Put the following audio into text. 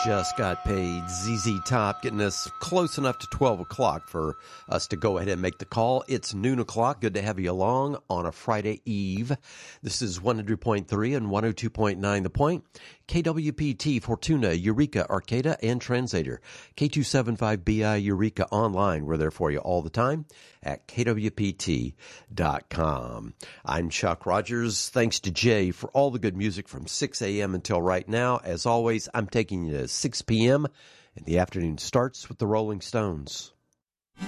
Just got paid. ZZ Top getting us close enough to 12 o'clock for us to go ahead and make the call. It's noon o'clock. Good to have you along on a Friday eve. This is 100.3 and 102.9 The Point. KWPT, Fortuna, Eureka, Arcata, and Translator. K275BI Eureka online. We're there for you all the time at kwpt.com. I'm Chuck Rogers. Thanks to Jay for all the good music from 6 a.m. until right now. As always, I'm taking you to 6 p.m. and the afternoon starts with the Rolling Stones.